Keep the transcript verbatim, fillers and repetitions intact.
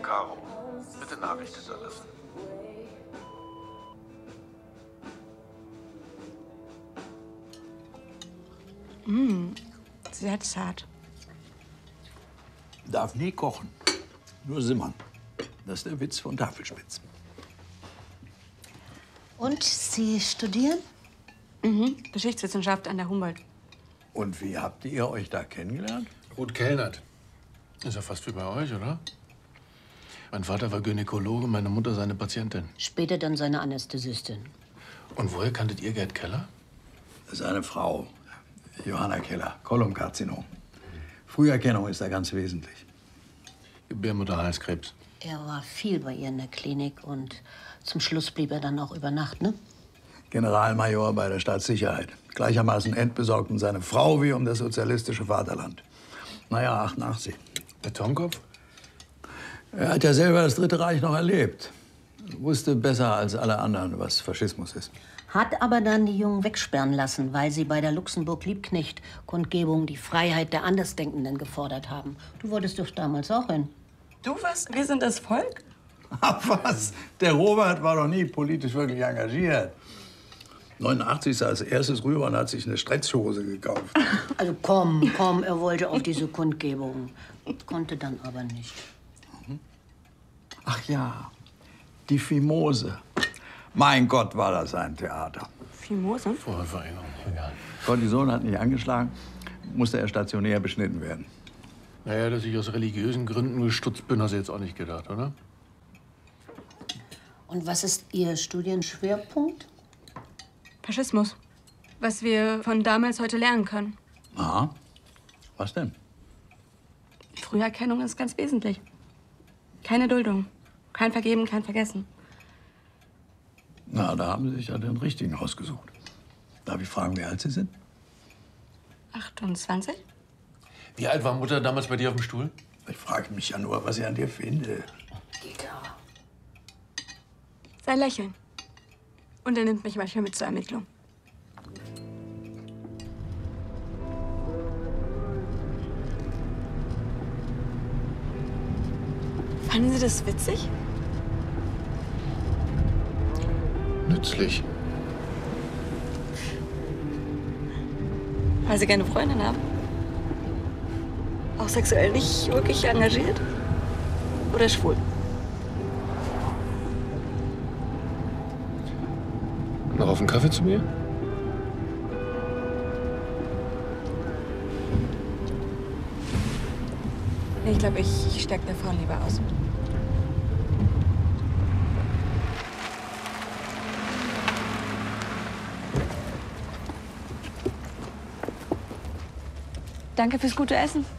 Caro. Bitte Nachricht hinterlassen. Mmh, sehr zart. Darf nie kochen, nur simmern. Das ist der Witz von Tafelspitz. Und Sie studieren? Mhm, Geschichtswissenschaft an der Humboldt. Und wie habt ihr euch da kennengelernt? Ruth Kellnert. Ist ja fast wie bei euch, oder? Mein Vater war Gynäkologe, meine Mutter seine Patientin. Später dann seine Anästhesistin. Und woher kanntet ihr Gerd Keller? Seine Frau, Johanna Keller, Kolumnkarzinom. Früherkennung ist da ganz wesentlich. Gebärmutterhalskrebs. Er war viel bei ihr in der Klinik und zum Schluss blieb er dann auch über Nacht, ne? Generalmajor bei der Staatssicherheit. Gleichermaßen entbesorgt um seine Frau wie um das sozialistische Vaterland. Naja, achtundachtzig. Betonkopf? Er hat ja selber das Dritte Reich noch erlebt. Wusste besser als alle anderen, was Faschismus ist. Hat aber dann die Jungen wegsperren lassen, weil sie bei der Luxemburg-Liebknecht-Kundgebung die Freiheit der Andersdenkenden gefordert haben. Du wolltest doch damals auch hin. Du was? Wir sind das Volk? Ach was, der Robert war doch nie politisch wirklich engagiert. neunundachtzig ist er als erstes rüber und hat sich eine Stretzhose gekauft. Also komm, komm, er wollte auf diese Kundgebung. Konnte dann aber nicht. Ach ja, die Fimose. Mein Gott, war das ein Theater. Fimose? Vorvereinigung, egal. Cortison hat nicht angeschlagen, musste er stationär beschnitten werden. Naja, dass ich aus religiösen Gründen gestutzt bin, hast du jetzt auch nicht gedacht, oder? Und was ist Ihr Studienschwerpunkt? Faschismus. Was wir von damals heute lernen können. Aha. Was denn? Früherkennung ist ganz wesentlich. Keine Duldung. Kein Vergeben, kein Vergessen. Na, da haben Sie sich ja den richtigen ausgesucht. Darf ich fragen, wie alt Sie sind? achtundzwanzig? Wie alt war Mutter damals bei dir auf dem Stuhl? Ich frage mich ja nur, was ich an dir finde. Dieter. Sein Lächeln. Und er nimmt mich manchmal mit zur Ermittlung. Fanden Sie das witzig? Nützlich. Weil Sie gerne Freundin haben? Auch sexuell nicht wirklich engagiert? Oder schwul? Noch auf einen Kaffee zu mir? Nee, ich glaube, ich, ich steig der Frau lieber aus. Danke fürs gute Essen.